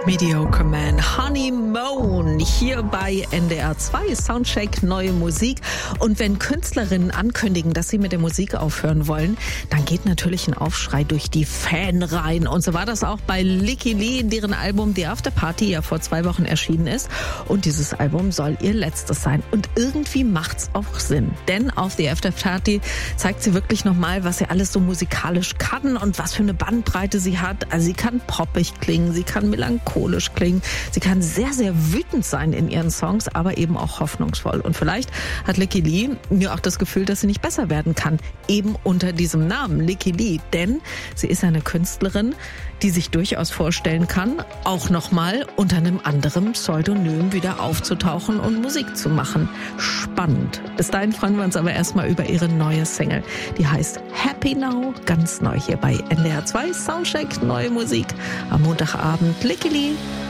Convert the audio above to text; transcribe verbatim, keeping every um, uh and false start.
Mediocre Man, Honeymoon, hier bei N D R zwei, Soundcheck, neue Musik. Und wenn Künstlerinnen ankündigen, dass sie mit der Musik aufhören wollen, dann geht natürlich ein Aufschrei durch die Fanreihen. Und so war das auch bei Lykke Li, deren Album The After Party ja vor zwei Wochen erschienen ist. Und dieses Album soll ihr letztes sein. Und irgendwie macht's auch Sinn. Denn auf The After Party zeigt sie wirklich nochmal, was sie alles so musikalisch kann und was für eine Bandbreite sie hat. Also sie kann poppig klingen, sie kann melancholisch klingen. Sie kann sehr, sehr wütend sein in ihren Songs, aber eben auch hoffnungsvoll. Und vielleicht hat Lykke Li mir auch das Gefühl, dass sie nicht besser werden kann, eben unter diesem Namen Lykke Li. Denn sie ist eine Künstlerin, die sich durchaus vorstellen kann, auch nochmal unter einem anderen Pseudonym wieder aufzutauchen und Musik zu machen. Spannend. Bis dahin freuen wir uns aber erstmal über ihre neue Single. Die heißt Happy Now, ganz neu hier bei N D R zwei, Soundcheck, neue Musik. Am Montagabend Lykke Li.